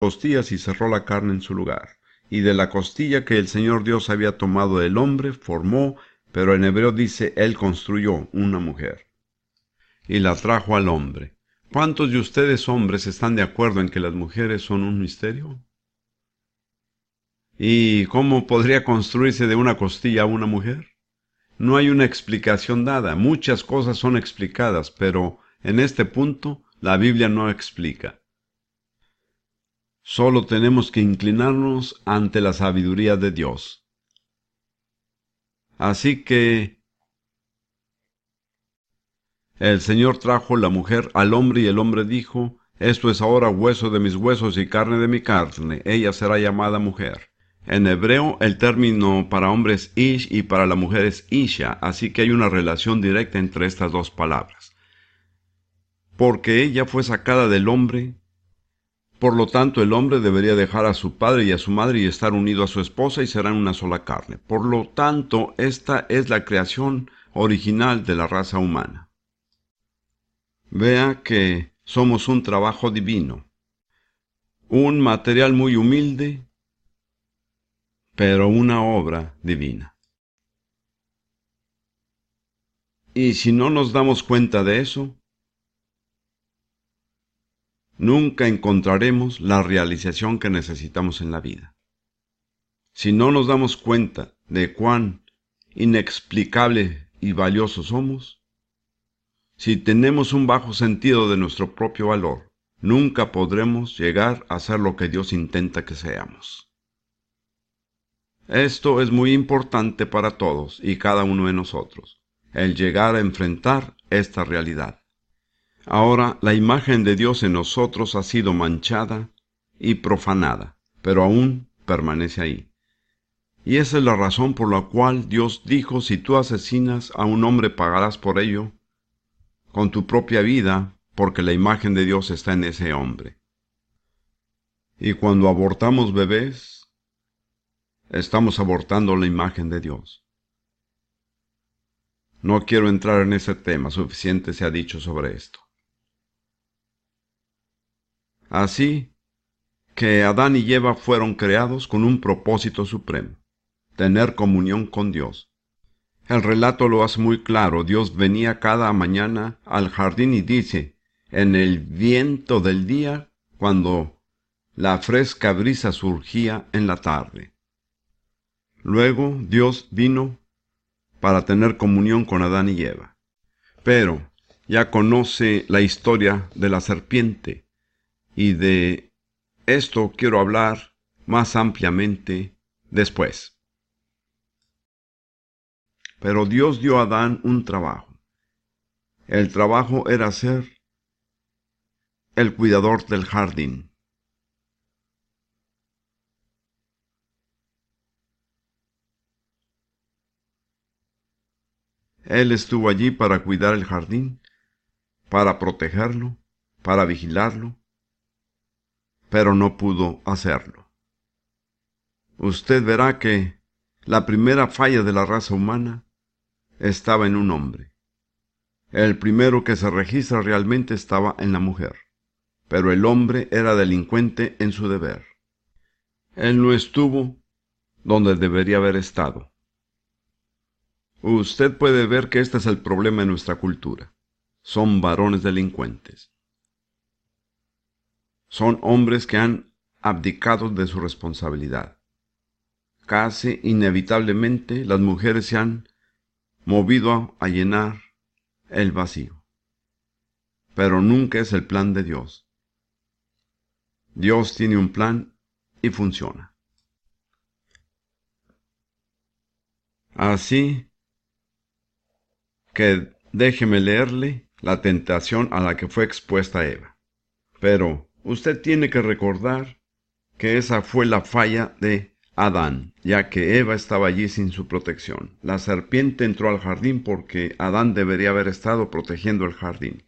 costillas y cerró la carne en su lugar. Y de la costilla que el Señor Dios había tomado del hombre, formó, pero en hebreo dice, Él construyó una mujer. Y la trajo al hombre. ¿Cuántos de ustedes hombres están de acuerdo en que las mujeres son un misterio? ¿Y cómo podría construirse de una costilla una mujer? No hay una explicación dada. Muchas cosas son explicadas, pero en este punto la Biblia no explica. Solo tenemos que inclinarnos ante la sabiduría de Dios. Así que el Señor trajo la mujer al hombre y el hombre dijo, esto es ahora hueso de mis huesos y carne de mi carne, ella será llamada mujer. En hebreo el término para hombre es ish y para la mujer es isha, así que hay una relación directa entre estas dos palabras. Porque ella fue sacada del hombre, por lo tanto el hombre debería dejar a su padre y a su madre y estar unido a su esposa y serán una sola carne. Por lo tanto, esta es la creación original de la raza humana. Vea que somos un trabajo divino, un material muy humilde, pero una obra divina. Y si no nos damos cuenta de eso, nunca encontraremos la realización que necesitamos en la vida. Si no nos damos cuenta de cuán inexplicable y valiosos somos, si tenemos un bajo sentido de nuestro propio valor, nunca podremos llegar a ser lo que Dios intenta que seamos. Esto es muy importante para todos y cada uno de nosotros, el llegar a enfrentar esta realidad. Ahora, la imagen de Dios en nosotros ha sido manchada y profanada, pero aún permanece ahí. Y esa es la razón por la cual Dios dijo, si tú asesinas a un hombre pagarás por ello con tu propia vida, porque la imagen de Dios está en ese hombre. Y cuando abortamos bebés, estamos abortando la imagen de Dios. No quiero entrar en ese tema, suficiente se ha dicho sobre esto. Así que Adán y Eva fueron creados con un propósito supremo, tener comunión con Dios. El relato lo hace muy claro. Dios venía cada mañana al jardín y dice, en el viento del día, cuando la fresca brisa surgía en la tarde. Luego Dios vino para tener comunión con Adán y Eva. Pero ya conoce la historia de la serpiente y de esto quiero hablar más ampliamente después. Pero Dios dio a Adán un trabajo. El trabajo era ser el cuidador del jardín. Él estuvo allí para cuidar el jardín, para protegerlo, para vigilarlo, pero no pudo hacerlo. Usted verá que la primera falla de la raza humana estaba en un hombre. El primero que se registra realmente estaba en la mujer, pero el hombre era delincuente en su deber. Él no estuvo donde debería haber estado. Usted puede ver que este es el problema en nuestra cultura. Son varones delincuentes. Son hombres que han abdicado de su responsabilidad. Casi inevitablemente las mujeres se han movido a llenar el vacío. Pero nunca es el plan de Dios. Dios tiene un plan y funciona. Así que déjeme leerle la tentación a la que fue expuesta Eva. Pero usted tiene que recordar que esa fue la falla de Adán, ya que Eva estaba allí sin su protección. La serpiente entró al jardín porque Adán debería haber estado protegiendo el jardín.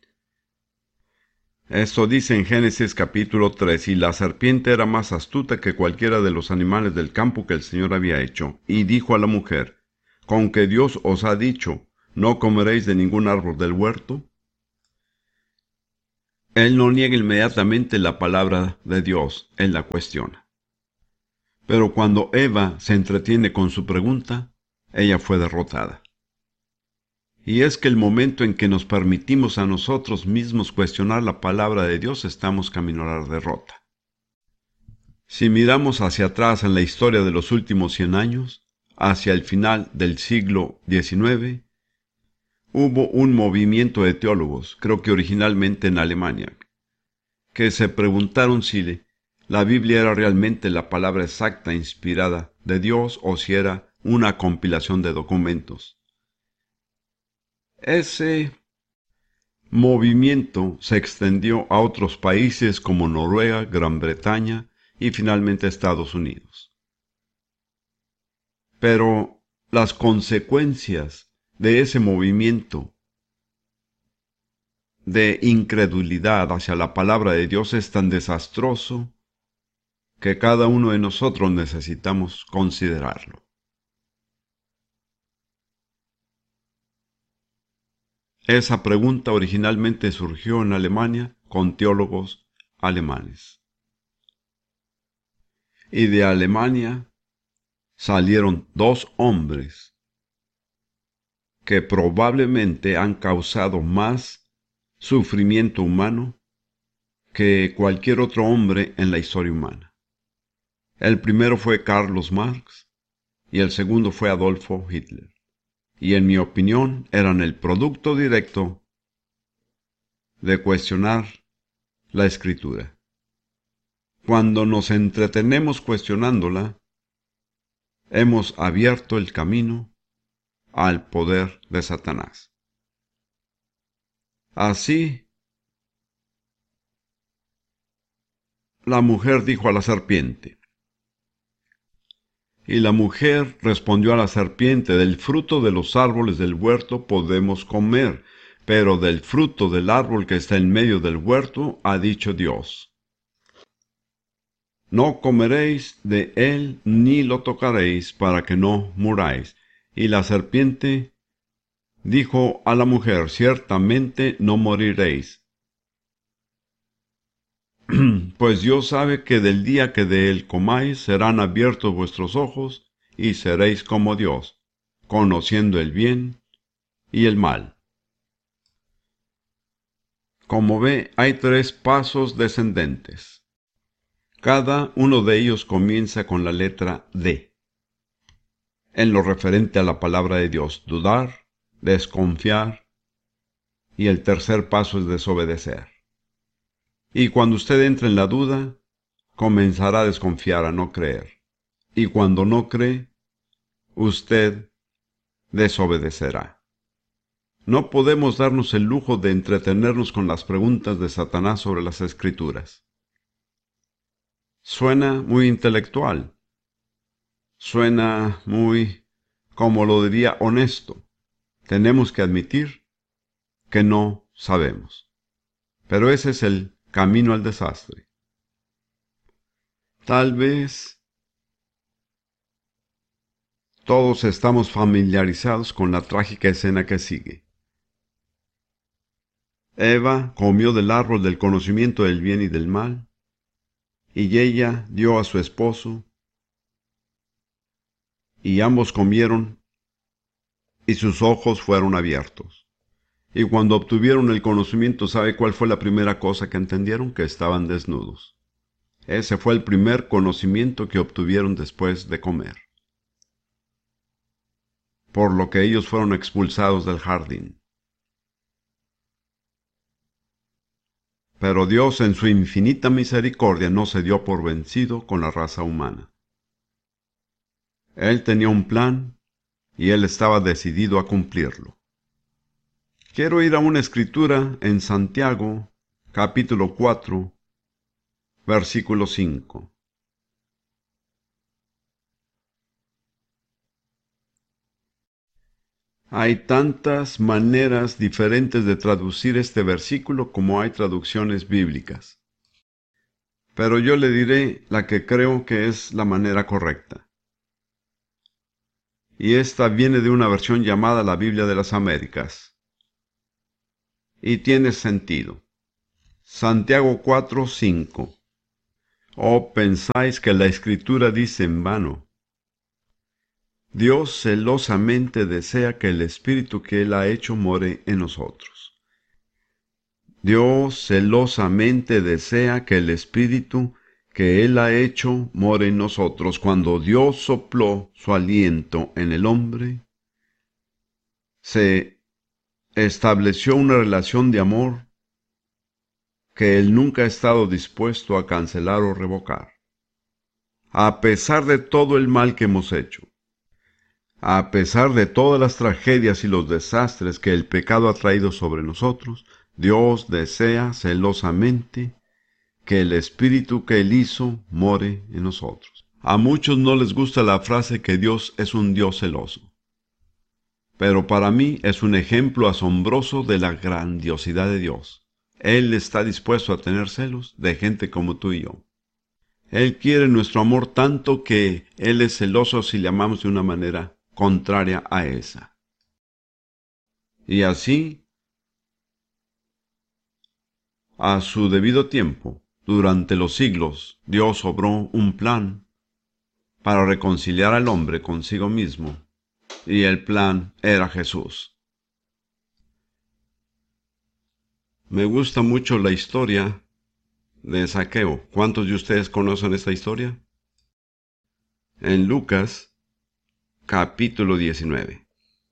Esto dice en Génesis capítulo 3, y la serpiente era más astuta que cualquiera de los animales del campo que el Señor había hecho, y dijo a la mujer, ¿con que Dios os ha dicho, no comeréis de ningún árbol del huerto? Él no niega inmediatamente la palabra de Dios, él la cuestiona. Pero cuando Eva se entretiene con su pregunta, ella fue derrotada. Y es que el momento en que nos permitimos a nosotros mismos cuestionar la palabra de Dios, estamos camino a la derrota. Si miramos hacia atrás en la historia de los últimos 100 años, hacia el final del siglo XIX, hubo un movimiento de teólogos, creo que originalmente en Alemania, que se preguntaron si la Biblia era realmente la palabra exacta inspirada de Dios o si era una compilación de documentos. Ese movimiento se extendió a otros países como Noruega, Gran Bretaña y finalmente Estados Unidos. Pero las consecuencias de ese movimiento de incredulidad hacia la palabra de Dios es tan desastroso que cada uno de nosotros necesitamos considerarlo. Esa pregunta originalmente surgió en Alemania con teólogos alemanes. Y de Alemania salieron dos hombres que probablemente han causado más sufrimiento humano que cualquier otro hombre en la historia humana. El primero fue Carlos Marx y el segundo fue Adolfo Hitler. Y en mi opinión eran el producto directo de cuestionar la Escritura. Cuando nos entretenemos cuestionándola, hemos abierto el camino al poder de Satanás. Así, la mujer dijo a la serpiente, y la mujer respondió a la serpiente, del fruto de los árboles del huerto podemos comer, pero del fruto del árbol que está en medio del huerto ha dicho Dios: no comeréis de él ni lo tocaréis para que no muráis. Y la serpiente dijo a la mujer, ciertamente no moriréis, pues Dios sabe que del día que de él comáis serán abiertos vuestros ojos y seréis como Dios, conociendo el bien y el mal. Como ve, hay tres pasos descendentes. Cada uno de ellos comienza con la letra D. En lo referente a la palabra de Dios, dudar, desconfiar, y el tercer paso es desobedecer. Y cuando usted entre en la duda, comenzará a desconfiar, a no creer. Y cuando no cree, usted desobedecerá. No podemos darnos el lujo de entretenernos con las preguntas de Satanás sobre las Escrituras. Suena muy intelectual. Suena muy, como lo diría, honesto. Tenemos que admitir que no sabemos. Pero ese es el camino al desastre. Tal vez todos estamos familiarizados con la trágica escena que sigue. Eva comió del árbol del conocimiento del bien y del mal, y ella dio a su esposo, y ambos comieron, y sus ojos fueron abiertos. Y cuando obtuvieron el conocimiento, ¿sabe cuál fue la primera cosa que entendieron? Que estaban desnudos. Ese fue el primer conocimiento que obtuvieron después de comer. Por lo que ellos fueron expulsados del jardín. Pero Dios en su infinita misericordia no se dio por vencido con la raza humana. Él tenía un plan y él estaba decidido a cumplirlo. Quiero ir a una escritura en Santiago, capítulo 4, versículo 5. Hay tantas maneras diferentes de traducir este versículo como hay traducciones bíblicas. Pero yo le diré la que creo que es la manera correcta. Y esta viene de una versión llamada la Biblia de las Américas. Y tiene sentido. Santiago 4:5. ¿O pensáis que la Escritura dice en vano? Dios celosamente desea que el Espíritu que Él ha hecho more en nosotros. Dios celosamente desea que el Espíritu que Él ha hecho more en nosotros. Cuando Dios sopló su aliento en el hombre, se estableció una relación de amor que Él nunca ha estado dispuesto a cancelar o revocar. A pesar de todo el mal que hemos hecho, a pesar de todas las tragedias y los desastres que el pecado ha traído sobre nosotros, Dios desea celosamente que el Espíritu que Él hizo more en nosotros. A muchos no les gusta la frase que Dios es un Dios celoso, pero para mí es un ejemplo asombroso de la grandiosidad de Dios. Él está dispuesto a tener celos de gente como tú y yo. Él quiere nuestro amor tanto que Él es celoso si le amamos de una manera contraria a esa. Y así, a su debido tiempo, durante los siglos, Dios obró un plan para reconciliar al hombre consigo mismo, y el plan era Jesús. Me gusta mucho la historia de Zaqueo. ¿Cuántos de ustedes conocen esta historia? En Lucas, capítulo 19.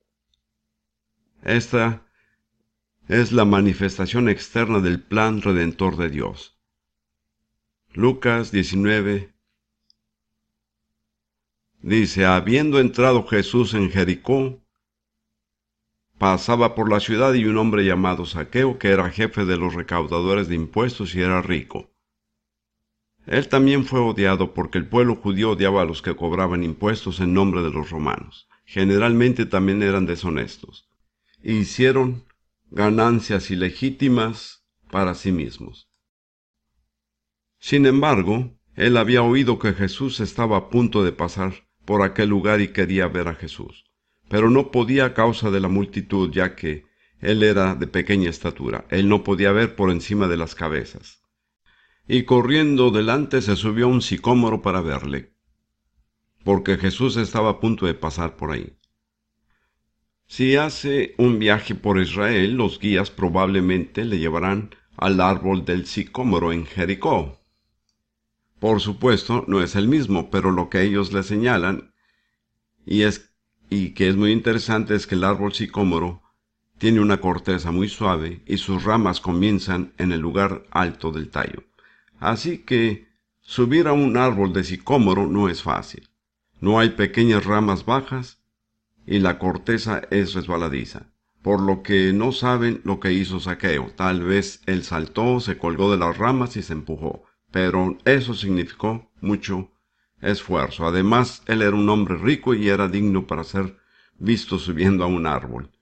Esta es la manifestación externa del plan redentor de Dios. Lucas 19 dice: habiendo entrado Jesús en Jericó, pasaba por la ciudad y un hombre llamado Zaqueo, que era jefe de los recaudadores de impuestos y era rico. Él también fue odiado porque el pueblo judío odiaba a los que cobraban impuestos en nombre de los romanos. Generalmente también eran deshonestos. Hicieron ganancias ilegítimas para sí mismos. Sin embargo, él había oído que Jesús estaba a punto de pasar por aquel lugar y quería ver a Jesús, pero no podía a causa de la multitud, ya que él era de pequeña estatura. Él no podía ver por encima de las cabezas. Y corriendo delante se subió a un sicómoro para verle, porque Jesús estaba a punto de pasar por ahí. Si hace un viaje por Israel, los guías probablemente le llevarán al árbol del sicómoro en Jericó. Por supuesto, no es el mismo, pero lo que ellos le señalan, y que es muy interesante, es que el árbol sicómoro tiene una corteza muy suave y sus ramas comienzan en el lugar alto del tallo. Así que subir a un árbol de sicómoro no es fácil. No hay pequeñas ramas bajas y la corteza es resbaladiza, por lo que no saben lo que hizo Zaqueo. Tal vez él saltó, se colgó de las ramas y se empujó, pero eso significó mucho esfuerzo. Además, él era un hombre rico y era digno para ser visto subiendo a un árbol.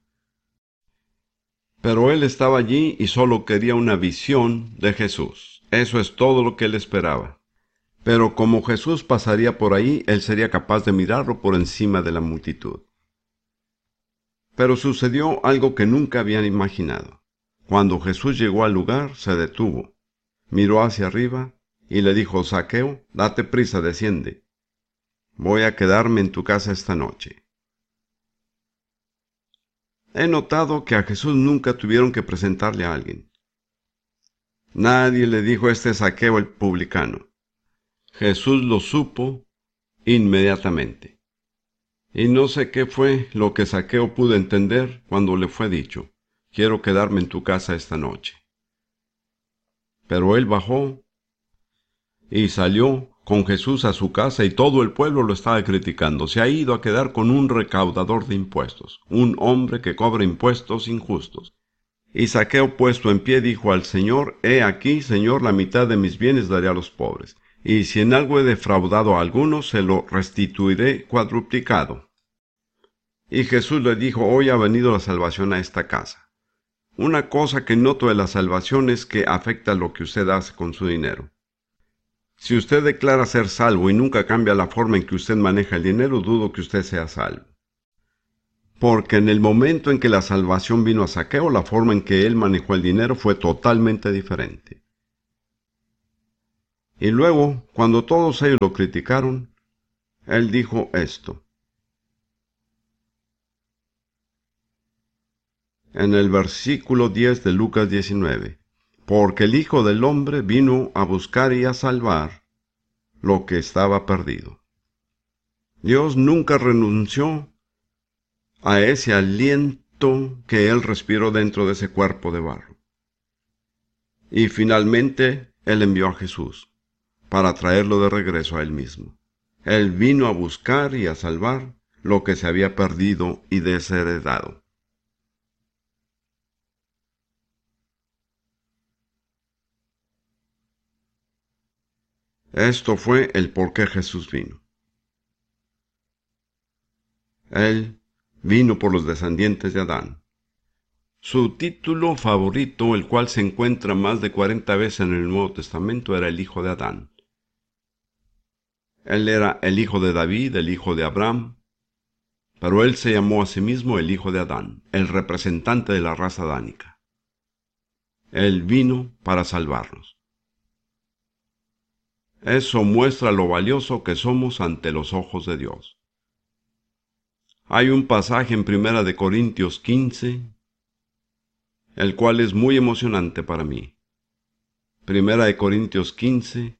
Pero él estaba allí y solo quería una visión de Jesús. Eso es todo lo que él esperaba. Pero como Jesús pasaría por ahí, él sería capaz de mirarlo por encima de la multitud. Pero sucedió algo que nunca habían imaginado. Cuando Jesús llegó al lugar, se detuvo, miró hacia arriba y le dijo: Zaqueo, date prisa, desciende. Voy a quedarme en tu casa esta noche. He notado que a Jesús nunca tuvieron que presentarle a alguien. Nadie le dijo: este es Zaqueo el publicano. Jesús lo supo inmediatamente. Y no sé qué fue lo que Zaqueo pudo entender cuando le fue dicho: quiero quedarme en tu casa esta noche. Pero él bajó y salió con Jesús a su casa y todo el pueblo lo estaba criticando. Se ha ido a quedar con un recaudador de impuestos, un hombre que cobra impuestos injustos. Y Zaqueo, puesto en pie, dijo al Señor: he aquí, Señor, la mitad de mis bienes daré a los pobres, y si en algo he defraudado a alguno, se lo restituiré cuadruplicado. Y Jesús le dijo: hoy ha venido la salvación a esta casa. Una cosa que noto de la salvación es que afecta lo que usted hace con su dinero. Si usted declara ser salvo y nunca cambia la forma en que usted maneja el dinero, dudo que usted sea salvo. Porque en el momento en que la salvación vino a Zaqueo, la forma en que él manejó el dinero fue totalmente diferente. Y luego, cuando todos ellos lo criticaron, él dijo esto. En el versículo 10 de Lucas 19. Porque el Hijo del Hombre vino a buscar y a salvar lo que estaba perdido. Dios nunca renunció a ese aliento que él respiró dentro de ese cuerpo de barro. Y finalmente él envió a Jesús para traerlo de regreso a él mismo. Él vino a buscar y a salvar lo que se había perdido y desheredado. Esto fue el por qué Jesús vino. Él vino por los descendientes de Adán. Su título favorito, el cual se encuentra más de 40 veces en el Nuevo Testamento, era el Hijo de Adán. Él era el hijo de David, el hijo de Abraham, pero él se llamó a sí mismo el Hijo de Adán, el representante de la raza adánica. Él vino para salvarnos. Eso muestra lo valioso que somos ante los ojos de Dios. Hay un pasaje en 1 Corintios 15, el cual es muy emocionante para mí. 1 Corintios 15,